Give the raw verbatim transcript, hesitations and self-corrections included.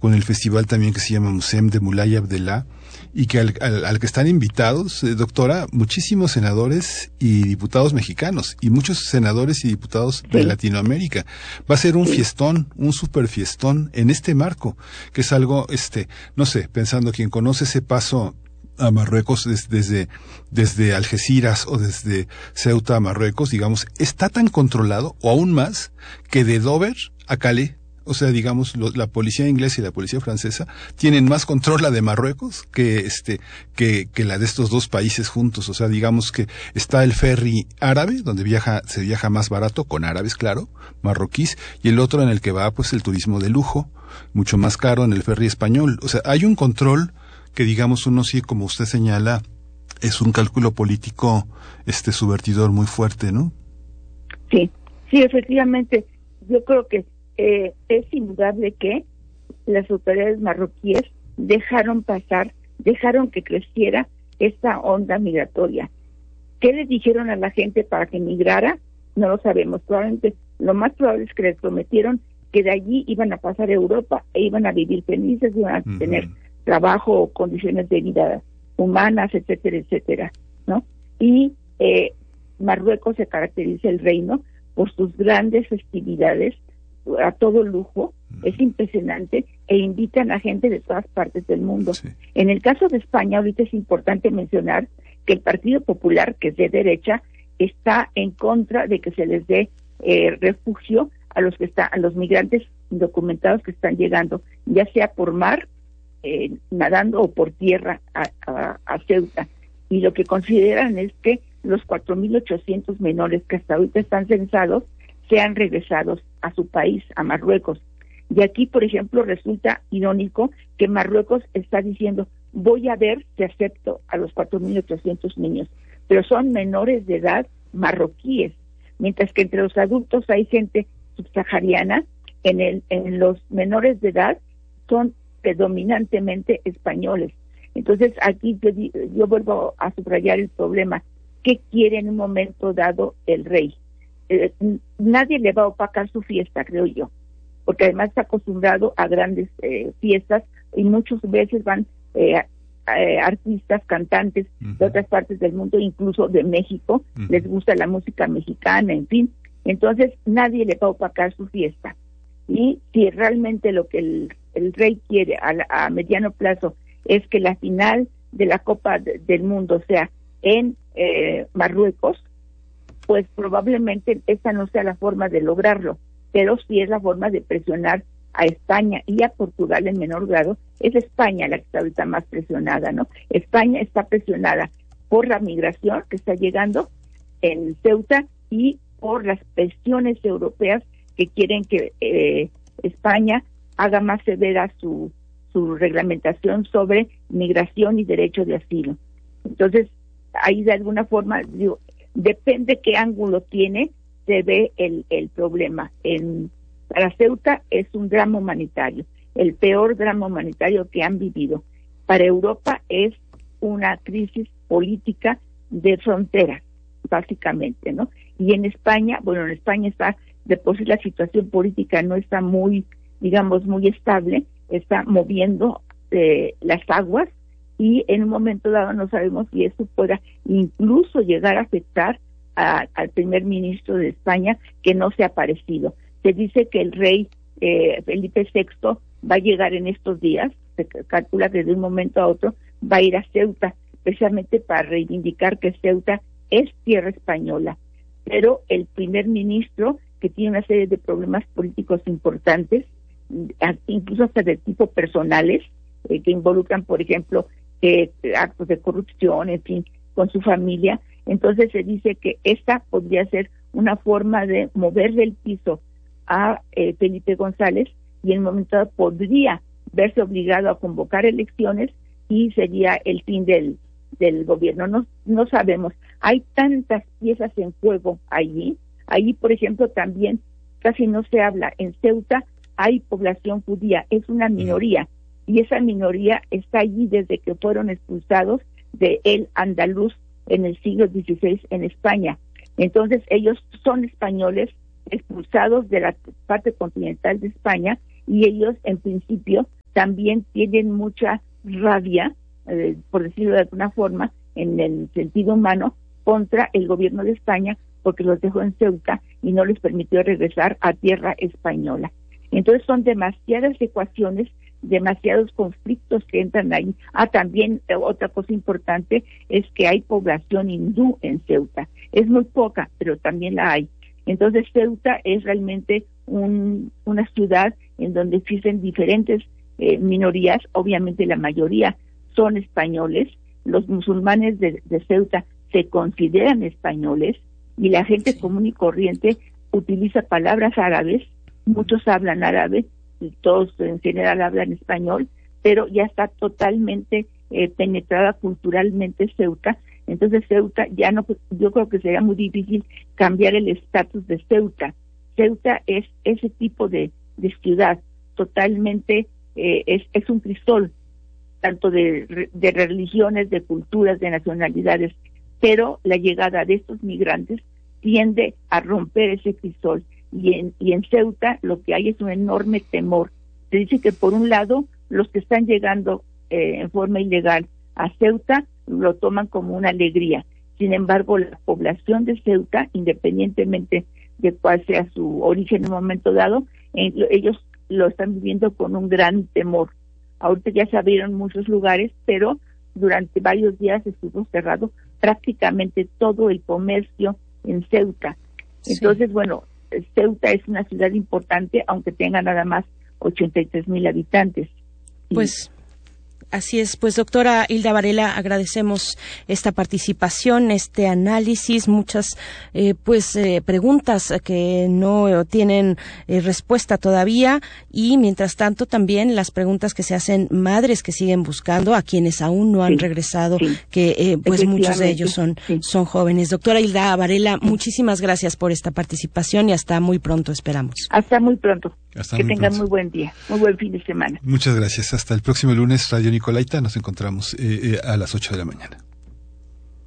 con el festival también que se llama Musem de Mulay Abdellah, y que al, al, al que están invitados, eh, doctora, muchísimos senadores y diputados mexicanos, y muchos senadores y diputados de Sí. Latinoamérica. Va a ser un Sí. fiestón, un super fiestón en este marco, que es algo, este, no sé, pensando quien conoce ese paso a Marruecos des, desde, desde Algeciras o desde Ceuta a Marruecos, digamos, está tan controlado, o aún más, que de Dover a Calais, o sea, digamos, lo, la policía inglesa y la policía francesa tienen más control la de Marruecos que este, que, que la de estos dos países juntos. O sea, digamos que está el ferry árabe, donde viaja, se viaja más barato, con árabes, claro, marroquíes, y el otro en el que va, pues, el turismo de lujo, mucho más caro en el ferry español. O sea, hay un control que, digamos, uno sí, como usted señala, es un cálculo político, este, subvertidor muy fuerte, ¿no? Sí, sí, efectivamente. Yo creo que eh, es indudable que las autoridades marroquíes dejaron pasar, dejaron que creciera esta onda migratoria. ¿Qué les dijeron a la gente para que migrara? No lo sabemos. Probablemente, lo más probable es que les prometieron que de allí iban a pasar a Europa e iban a vivir felices, iban a uh-huh. tener trabajo o condiciones de vida humanas, etcétera, etcétera, ¿no? Y eh, Marruecos se caracteriza, el reino, por sus grandes festividades, a todo lujo, uh-huh. es impresionante, e invitan a gente de todas partes del mundo. Sí. En el caso de España, ahorita es importante mencionar que el Partido Popular, que es de derecha, está en contra de que se les dé eh, refugio a los que están, a los migrantes indocumentados que están llegando, ya sea por mar, eh, nadando, o por tierra a, a, a Ceuta. Y lo que consideran es que los cuatro mil ochocientos menores que hasta ahorita están censados sean regresados a su país, a Marruecos. Y aquí, por ejemplo, resulta irónico que Marruecos está diciendo: voy a ver si acepto a los cuatro mil ochocientos niños, pero son menores de edad marroquíes, mientras que entre los adultos hay gente subsahariana. En el en los menores de edad son predominantemente españoles. Entonces aquí yo, yo vuelvo a subrayar el problema. ¿Qué quiere en un momento dado el rey? Eh, nadie le va a opacar su fiesta, creo yo, porque además está acostumbrado a grandes eh, fiestas, y muchas veces van eh, eh, artistas, cantantes uh-huh. de otras partes del mundo, incluso de México, uh-huh. les gusta la música mexicana, en fin. Entonces nadie le va a opacar su fiesta. Y si realmente lo que el, el rey quiere a, la, a mediano plazo es que la final de la Copa de, del Mundo sea en eh, Marruecos, pues probablemente esta no sea la forma de lograrlo, pero sí es la forma de presionar a España y a Portugal en menor grado. Es España la que está ahorita más presionada, ¿no? España está presionada por la migración que está llegando en Ceuta y por las presiones europeas que quieren que eh, España haga más severa su, su reglamentación sobre migración y derecho de asilo. Entonces, ahí de alguna forma, digo, depende qué ángulo tiene, se ve el, el problema. En, para Ceuta es un drama humanitario, el peor drama humanitario que han vivido. Para Europa es una crisis política de fronteras, básicamente, ¿no? Y en España, bueno, en España está, de por sí la situación política no está muy, digamos, muy estable, está moviendo eh, las aguas, y en un momento dado no sabemos si eso pueda incluso llegar a afectar a, al primer ministro de España, que no se ha aparecido. Se dice que el rey eh, Felipe sexto va a llegar en estos días, se calcula que de un momento a otro va a ir a Ceuta, precisamente para reivindicar que Ceuta es tierra española. Pero el primer ministro, que tiene una serie de problemas políticos importantes, incluso hasta de tipo personales, eh, que involucran, por ejemplo, eh, actos de corrupción, en fin, con su familia. Entonces se dice que esta podría ser una forma de moverle el piso a eh, Felipe González, y en un momento dado podría verse obligado a convocar elecciones, y sería el fin del, del gobierno. No, no sabemos. Hay tantas piezas en juego allí. Allí, por ejemplo, también casi no se habla. En Ceuta hay población judía, es una minoría, y esa minoría está allí desde que fueron expulsados de El Andaluz en el siglo dieciséis en España. Entonces ellos son españoles expulsados de la parte continental de España, y ellos en principio también tienen mucha rabia, eh, por decirlo de alguna forma, en el sentido humano, contra el gobierno de España, porque los dejó en Ceuta y no les permitió regresar a tierra española. Entonces son demasiadas ecuaciones, demasiados conflictos que entran ahí. Ah, también eh, otra cosa importante es que hay población hindú en Ceuta. Es muy poca, pero también la hay. Entonces Ceuta es realmente un, una ciudad en donde existen diferentes eh, minorías. Obviamente la mayoría son españoles. Los musulmanes de, de Ceuta se consideran españoles y la gente común y corriente utiliza palabras árabes. Muchos hablan árabe, y todos en general hablan español, pero ya está totalmente eh, penetrada culturalmente Ceuta. Entonces Ceuta ya no, yo creo que sería muy difícil cambiar el estatus de Ceuta. Ceuta es ese tipo de, de ciudad, totalmente eh, es, es un crisol, tanto de, de religiones, de culturas, de nacionalidades, pero la llegada de estos migrantes tiende a romper ese crisol. Y en, y en Ceuta lo que hay es un enorme temor. Se dice que por un lado los que están llegando eh, en forma ilegal a Ceuta lo toman como una alegría. Sin embargo, la población de Ceuta, independientemente de cuál sea su origen en un momento dado, eh, ellos lo están viviendo con un gran temor. Ahorita ya se abrieron muchos lugares, pero durante varios días estuvo cerrado prácticamente todo el comercio en Ceuta. Sí. Entonces, bueno, Ceuta es una ciudad importante, aunque tenga nada más ochenta y tres mil habitantes. Pues así es. Pues doctora Hilda Varela, agradecemos esta participación, este análisis, muchas eh, pues eh, preguntas que no tienen eh, respuesta todavía, y mientras tanto también las preguntas que se hacen madres que siguen buscando, a quienes aún no han sí, regresado, sí. que eh, pues muchos de ellos son, sí. son jóvenes. Doctora Hilda Varela, muchísimas gracias por esta participación y hasta muy pronto, esperamos. Hasta muy pronto. Hasta que muy tengan pronto. muy buen día, muy buen fin de semana. Muchas gracias. Hasta el próximo lunes, Radio Nicolaita. Nos encontramos eh, eh, a las ocho de la mañana.